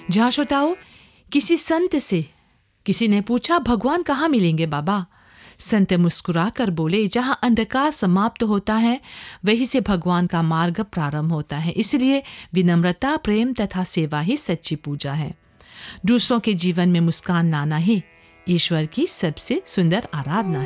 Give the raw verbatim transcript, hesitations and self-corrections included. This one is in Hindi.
जहाँ श्रोताओं किसी संत से किसी ने पूछा, भगवान कहाँ मिलेंगे बाबा? संत मुस्कुरा कर बोले, जहाँ अंधकार समाप्त होता है वहीं से भगवान का मार्ग प्रारंभ होता है। इसलिए विनम्रता, प्रेम तथा सेवा ही सच्ची पूजा है। दूसरों के जीवन में मुस्कान लाना ही ईश्वर की सबसे सुंदर आराधना है।